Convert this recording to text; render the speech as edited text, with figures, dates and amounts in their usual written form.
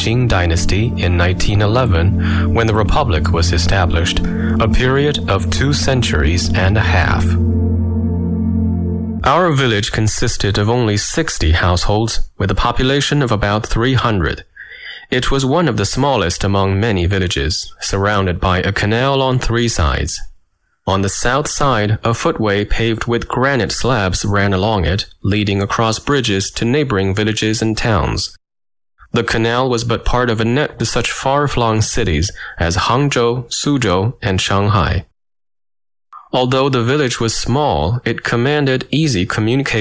Qing dynasty in 1911 when the Republic was established, a period of 2 centuries and a half. Our village consisted of only 60 households with a population of about 300. It was one of the smallest among many villages, surrounded by a canal on 3 sides. On the south side, a footway paved with granite slabs ran along it, leading across bridges to neighboring villages and towns. The canal was but part of a net to such far-flung cities as Hangzhou, Suzhou, and Shanghai. Although the village was small, it commanded easy communication